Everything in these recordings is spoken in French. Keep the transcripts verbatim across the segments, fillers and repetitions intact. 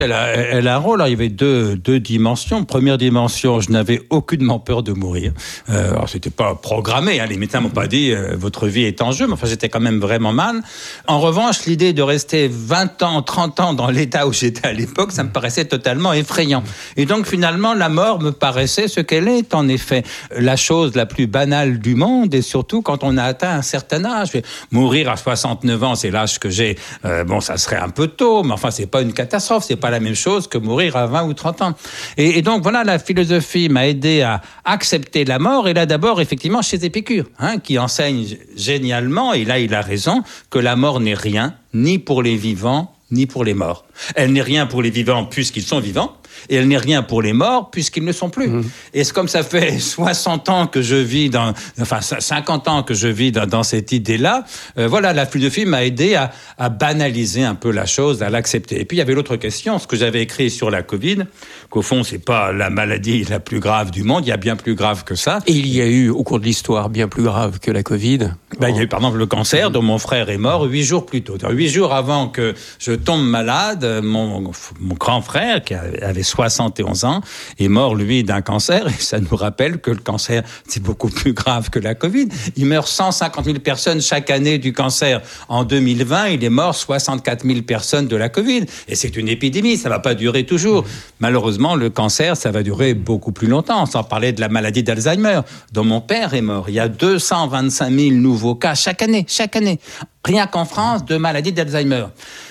Elle a, elle a un rôle. Alors, il y avait deux, deux dimensions. Première dimension, je n'avais aucunement peur de mourir. Euh, alors, c'était pas programmé. Hein. Les médecins m'ont pas dit euh, votre vie est en jeu. Mais enfin, j'étais quand même vraiment mal. En revanche, l'idée de rester vingt ans, trente ans dans l'état où j'étais à l'époque, ça me paraissait totalement effrayant. Et donc, finalement, la mort me paraissait ce qu'elle est, en effet. La chose la plus banale du monde, et surtout quand on a atteint un certain âge. Mourir à soixante-neuf ans, c'est l'âge que j'ai. Euh, bon, ça serait un peu tôt, mais enfin, c'est pas une catastrophe. C'est pas la même chose que mourir à vingt ou trente ans. Et, et donc, voilà, la philosophie m'a aidé à accepter la mort, et là, d'abord, effectivement, chez Épicure, hein, qui enseigne génialement, et là, il a raison, que la mort n'est rien, ni pour les vivants, ni pour les morts. Elle n'est rien pour les vivants, puisqu'ils sont vivants, et elle n'est rien pour les morts, puisqu'ils ne sont plus. Mmh. Et c'est comme ça fait soixante ans que je vis dans, enfin, cinquante ans que je vis dans, dans cette idée-là, euh, voilà, la philosophie m'a aidé à, à banaliser un peu la chose, à l'accepter. Et puis, il y avait l'autre question, ce que j'avais écrit sur la Covid, qu'au fond, c'est pas la maladie la plus grave du monde, il y a bien plus grave que ça. Et il y a eu, au cours de l'histoire, bien plus grave que la Covid. Ben, il y a eu, par exemple, le cancer, dont mon frère est mort huit jours plus tôt. Huit jours avant que je tombe malade, mon, mon grand frère, qui avait soixante et onze ans, est mort, lui, d'un cancer. Et ça nous rappelle que le cancer, c'est beaucoup plus grave que la Covid. Il meurt cent cinquante mille personnes chaque année du cancer. En deux mille vingt, il est mort soixante-quatre mille personnes de la Covid. Et c'est une épidémie, ça ne va pas durer toujours. Malheureusement, le cancer, ça va durer beaucoup plus longtemps. Sans parler de la maladie d'Alzheimer, dont mon père est mort. Il y a deux cent vingt-cinq mille nouveaux cas chaque année, chaque année. Rien qu'en France, de maladie d'Alzheimer.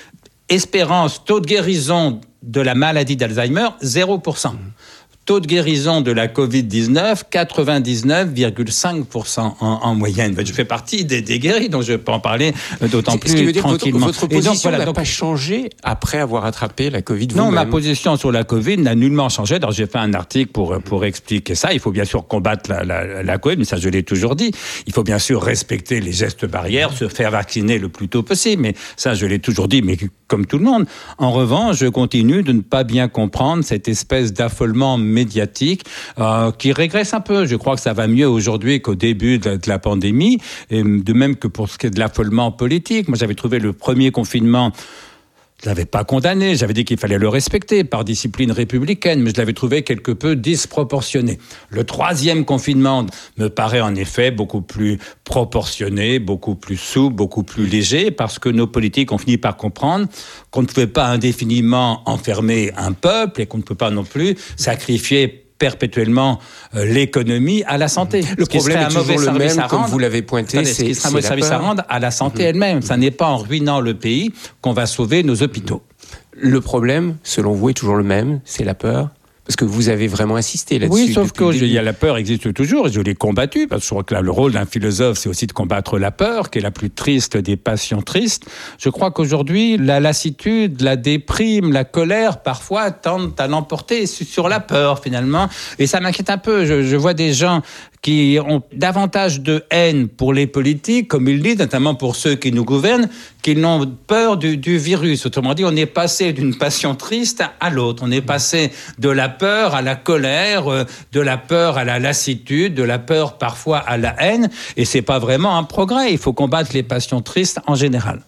Espérance, taux de guérison de la maladie d'Alzheimer, zéro pour cent. Taux de guérison de la covid dix-neuf, quatre-vingt-dix-neuf virgule cinq pour cent en, en moyenne. Je fais partie des, des guéris, donc je peux en parler d'autant plus ce qui veut dire tranquillement. Votre, votre position donc, voilà, n'a donc, pas changé après avoir attrapé la Covid vous-même? Non, ma position sur la Covid n'a nullement changé. Alors, j'ai fait un article pour, pour expliquer ça. Il faut bien sûr combattre la, la, la Covid, mais ça, je l'ai toujours dit. Il faut bien sûr respecter les gestes barrières, se faire vacciner le plus tôt possible. Mais ça, je l'ai toujours dit, mais comme tout le monde. En revanche, je continue de ne pas bien comprendre cette espèce d'affolement médiatique euh, qui régresse un peu. Je crois que ça va mieux aujourd'hui qu'au début de la, de la pandémie, et de même que pour ce qui est de l'affolement politique. Moi, j'avais trouvé le premier confinement, je ne l'avais pas condamné, j'avais dit qu'il fallait le respecter par discipline républicaine, mais je l'avais trouvé quelque peu disproportionné. Le troisième confinement me paraît en effet beaucoup plus proportionné, beaucoup plus souple, beaucoup plus léger, parce que nos politiques ont fini par comprendre qu'on ne pouvait pas indéfiniment enfermer un peuple et qu'on ne peut pas non plus sacrifier perpétuellement euh, l'économie à la santé. Le problème est toujours le même, comme vous l'avez pointé, Attendez, c'est, ce qui sera un mauvais service à rendre à la santé mmh. elle-même. Ça n'est pas en ruinant le pays qu'on va sauver nos hôpitaux. Le problème, selon vous, est toujours le même, c'est la peur? Parce que vous avez vraiment insisté là-dessus. Oui, sauf que il y a la peur existe toujours et je l'ai combattue. Parce que je crois que là, le rôle d'un philosophe, c'est aussi de combattre la peur, qui est la plus triste des passions tristes. Je crois qu'aujourd'hui, la lassitude, la déprime, la colère, parfois, tendent à l'emporter sur la peur, finalement. Et ça m'inquiète un peu. Je, je vois des gens qui ont davantage de haine pour les politiques, comme ils disent, notamment pour ceux qui nous gouvernent, qu'ils n'ont peur du, du virus. Autrement dit, on est passé d'une passion triste à l'autre. On est passé de la peur à la colère, de la peur à la lassitude, de la peur parfois à la haine. Et c'est pas vraiment un progrès. Il faut combattre les passions tristes en général.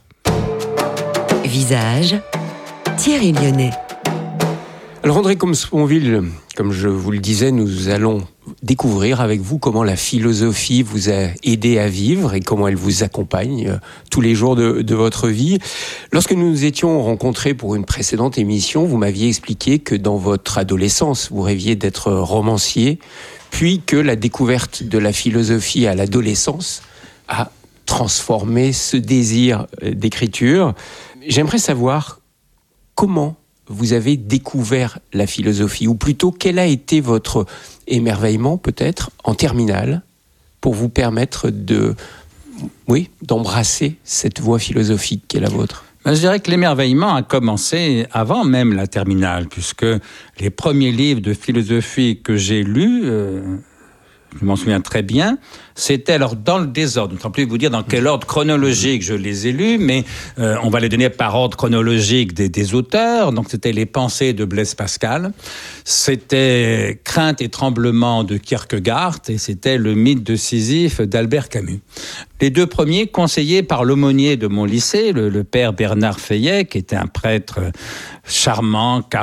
Visage, Thierry Lyonnais. Alors André Comte-Sponville, comme je vous le disais, nous allons découvrir avec vous comment la philosophie vous a aidé à vivre et comment elle vous accompagne euh, tous les jours de, de votre vie. Lorsque nous nous étions rencontrés pour une précédente émission, vous m'aviez expliqué que dans votre adolescence, vous rêviez d'être romancier, puis que la découverte de la philosophie à l'adolescence a transformé ce désir d'écriture. J'aimerais savoir comment vous avez découvert la philosophie, ou plutôt quel a été votre émerveillement peut-être en terminale pour vous permettre de, oui, d'embrasser cette voie philosophique qui est la vôtre. Je dirais que l'émerveillement a commencé avant même la terminale, puisque les premiers livres de philosophie que j'ai lus, euh, je m'en souviens très bien. C'était alors dans le désordre. Je ne sais plus vous dire dans quel ordre chronologique je les ai lus, mais euh, on va les donner par ordre chronologique des, des auteurs. Donc c'était Les Pensées de Blaise Pascal, c'était Crainte et tremblement de Kierkegaard et c'était Le mythe de Sisyphe d'Albert Camus. Les deux premiers conseillés par l'aumônier de mon lycée, le, le père Bernard Feillet, qui était un prêtre charmant,